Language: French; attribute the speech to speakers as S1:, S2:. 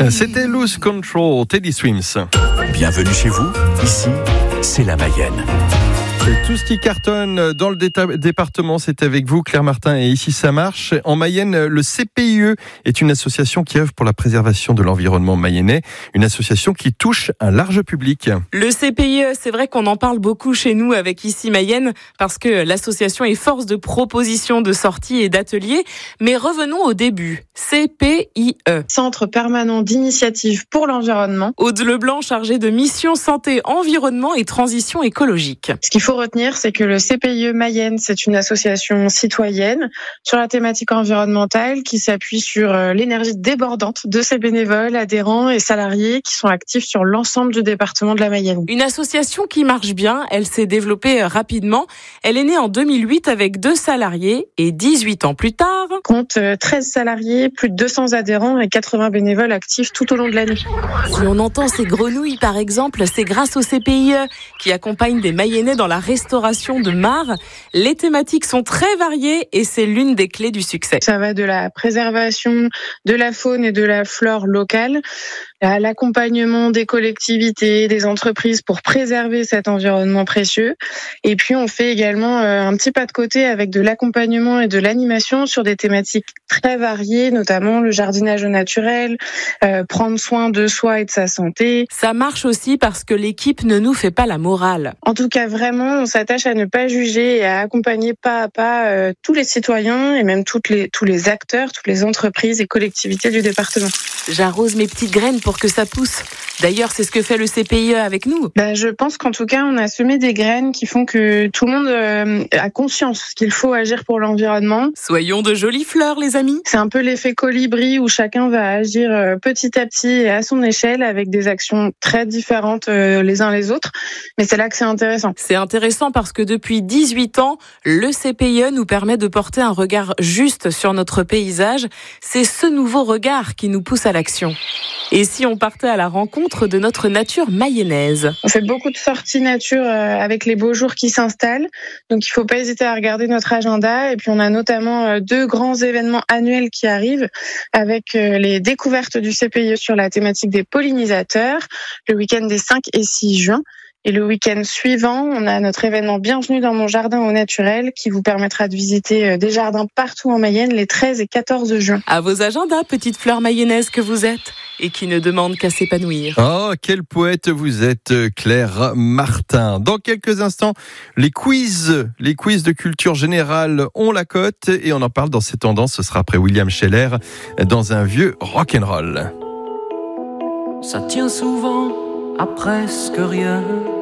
S1: C'était Lose Control, Teddy Swims.
S2: Bienvenue chez vous, ici, c'est la Mayenne.
S1: Tout ce qui cartonne dans le département, c'est avec vous, Claire Martin, et ici ça marche. En Mayenne, le CPIE est une association qui œuvre pour la préservation de l'environnement mayennais, une association qui touche un large public.
S3: Le CPIE, c'est vrai qu'on en parle beaucoup chez nous avec ici Mayenne, parce que l'association est force de propositions, de sorties et d'ateliers. Mais revenons au début. CPIE.
S4: Centre permanent d'initiative pour l'environnement.
S3: Aude Leblanc, chargé de mission santé, environnement et transition écologique.
S4: Ce qu'il faut retenir, c'est que le CPIE Mayenne, c'est une association citoyenne sur la thématique environnementale qui s'appuie sur l'énergie débordante de ses bénévoles, adhérents et salariés qui sont actifs sur l'ensemble du département de la Mayenne.
S3: Une association qui marche bien, elle s'est développée rapidement. Elle est née en 2008 avec 2 salariés et 18 ans plus tard,
S4: compte 13 salariés, plus de 200 adhérents et 80 bénévoles actifs tout au long de l'année.
S3: Si on entend ces grenouilles par exemple, c'est grâce au CPIE qui accompagne des Mayennais dans la restauration de mares. Les thématiques sont très variées et c'est l'une des clés du succès.
S4: Ça va de la préservation de la faune et de la flore locale à l'accompagnement des collectivités, des entreprises pour préserver cet environnement précieux. Et puis on fait également un petit pas de côté avec de l'accompagnement et de l'animation sur des thématiques très variées, notamment le jardinage au naturel, prendre soin de soi et de sa santé.
S3: Ça marche aussi parce que l'équipe ne nous fait pas la morale.
S4: En tout cas, vraiment, on s'attache à ne pas juger et à accompagner pas à pas tous les citoyens et même tous les acteurs, toutes les entreprises et collectivités du département.
S3: J'arrose mes petites graines pour que ça pousse. D'ailleurs, c'est ce que fait le CPIE avec nous.
S4: Je pense qu'en tout cas, on a semé des graines qui font que tout le monde a conscience qu'il faut agir pour l'environnement.
S3: Soyons de jolies fleurs, les amis.
S4: C'est un peu l'effet colibri où chacun va agir petit à petit et à son échelle avec des actions très différentes les uns les autres. Mais c'est là que c'est intéressant.
S3: C'est intéressant parce que depuis 18 ans, le CPIE nous permet de porter un regard juste sur notre paysage. C'est ce nouveau regard qui nous pousse à l'action. Et si on partait à la rencontre de notre nature mayonnaise?
S4: On fait beaucoup de sorties nature avec les beaux jours qui s'installent. Donc il ne faut pas hésiter à regarder notre agenda. Et puis on a notamment 2 grands événements annuels qui arrivent avec les découvertes du CPIE sur la thématique des pollinisateurs, le week-end des 5 et 6 juin. Et le week-end suivant, on a notre événement Bienvenue dans mon jardin au naturel qui vous permettra de visiter des jardins partout en Mayenne les 13 et 14 juin.
S3: À vos agendas, petite fleur mayonnaise que vous êtes et qui ne demande qu'à s'épanouir.
S1: Oh, quel poète vous êtes, Claire Martin. Dans quelques instants, les quiz de culture générale ont la cote et on en parle dans ces tendances. Ce sera après William Scheller dans un vieux rock'n'roll.
S5: Ça tient souvent à presque rien.